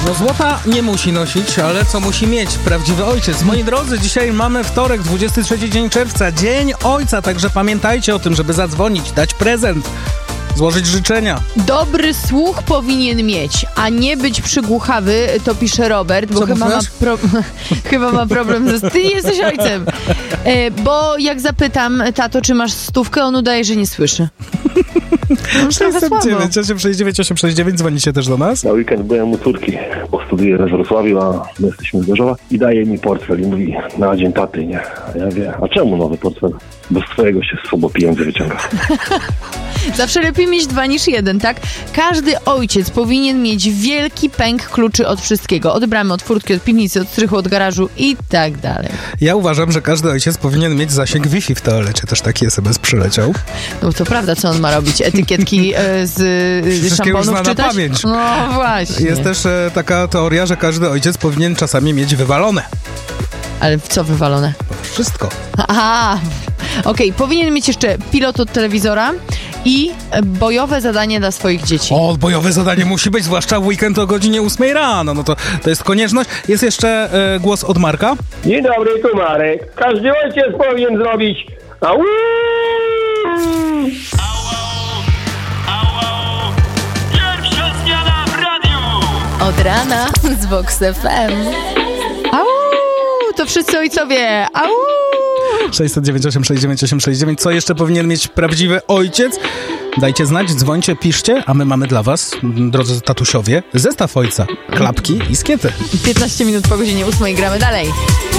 No złota nie musi nosić, ale co musi mieć prawdziwy ojciec? Moi drodzy, dzisiaj mamy wtorek, 23 dzień czerwca, Dzień Ojca, także pamiętajcie o tym, żeby zadzwonić, dać prezent, złożyć życzenia. Dobry słuch powinien mieć, a nie być przygłuchawy, to pisze Robert, bo chyba ma problem ze... Ty nie jesteś ojcem. Bo jak zapytam, tato, czy masz 100, on udaje, że nie słyszy. 609 869, dzwonicie też do nas. Na weekend byłem u córki, bo studiuję we Wrocławiu, a my jesteśmy z Gorzowa i daje mi portfel i mówi, na dzień taty, nie? A ja wiem, a czemu nowy portfel? Bo z twojego się słabo pieniądze wyciąga. Zawsze lepiej mieć 2 niż 1, tak? Każdy ojciec powinien mieć wielki pęk kluczy od wszystkiego. Od bramy, od furtki, od piwnicy, od strychu, od garażu i tak dalej. Ja uważam, że każdy ojciec powinien mieć zasięg Wi-Fi w toalecie. Też taki SMS przyleciał. No to prawda, co on ma robić? Etykietki z szamponów czytać? Pamięć. No właśnie. Jest też taka teoria, że każdy ojciec powinien czasami mieć wywalone. Ale w co wywalone? Wszystko. Aha, okej. Powinien mieć jeszcze pilot od telewizora i bojowe zadanie dla swoich dzieci. O, bojowe zadanie musi być, zwłaszcza w weekend o godzinie 8 rano. No to jest konieczność. Jest jeszcze głos od Marka. Dzień dobry, tu Marek. Każdy ojciec powinien zrobić au! Pierwsza zmiana w radiu! Od rana z Vox FM. Au! To wszyscy ojcowie. Au! 609 869 869. Co jeszcze powinien mieć prawdziwy ojciec? Dajcie znać, dzwońcie, piszcie, a my mamy dla was, drodzy tatusiowie, zestaw ojca, klapki i skiety. 15 minut po godzinie 8 gramy dalej.